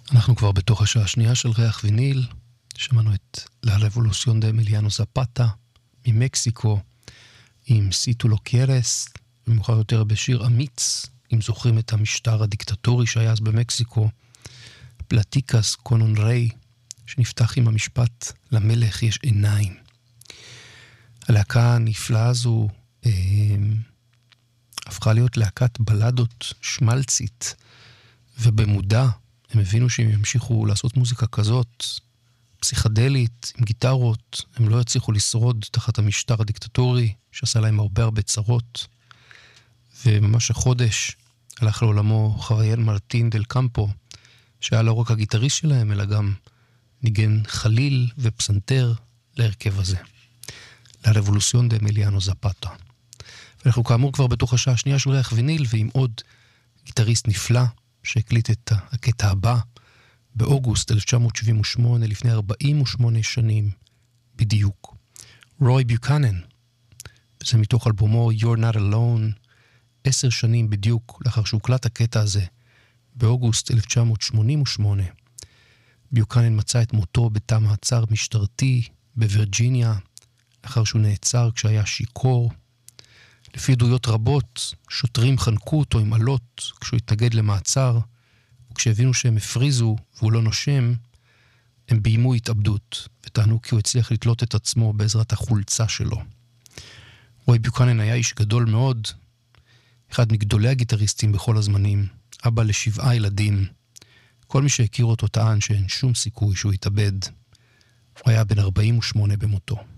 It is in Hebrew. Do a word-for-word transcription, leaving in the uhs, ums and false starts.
אנחנו כבר בתוך השעה השנייה של ריח ויניל. שמענו את La Revolución de Emiliano Zapata ממקסיקו עם סיטו לו קיירס, ומאוחר יותר בשיר אמיץ, אם זוכרים את המשטר הדיקטטורי שהיה אז במקסיקו, פלטיקס קונון ריי, שנפתח עם המשפט למלך יש עיניים. הלהקה הנפלאה הזו אה, הפכה להיות להקת בלדות שמלצית, ובמודע הם הבינו שהם ימשיכו לעשות מוזיקה כזאת, פסיכדלית, עם גיטרות, הם לא יצליחו לשרוד תחת המשטר הדיקטטורי, שעשה להם הרבה הרבה צרות, וממש החודש הלך לעולמו חוויאל מרטין דל קמפו, שהיה לא רק הגיטריסט שלהם, אלא גם ניגן חליל ופסנתר להרכב הזה. La Revolución de Emiliano Zapata. ואנחנו כאמור כבר בתוך השעה השנייה של ריח ויניל, ועם עוד גיטריסט נפלא, שהקליט את הקטע הבא, באוגוסט אלף תשע מאות שבעים ושמונה, לפני ארבעים ושמונה שנים בדיוק. רוי ביוקנן, וזה מתוך אלבומו You're Not Alone, עשר שנים בדיוק לאחר שהוקלט הקטע הזה, באוגוסט אלף תשע מאות שמונים ושמונה. ביוקנן מצא את מותו בתא מעצר משטרתי בווירג'יניה, לאחר שהוא נעצר כשהיה שיקור. לפי עדויות רבות, שוטרים חנקו אותו עם עלות כשהוא התנגד למעצר, וכשהבינו שהם הפריזו והוא לא נושם, הם ביימו התאבדות, וטענו כי הוא הצליח לתלות את עצמו בעזרת החולצה שלו. רוי ביוקנן היה איש גדול מאוד, אחד מגדולי הגיטריסטים בכל הזמנים, אבא לשבעה ילדים. כל מי שהכיר אותו טען שאין שום סיכוי שהוא יתאבד. הוא היה בן ארבעים ושמונה במותו.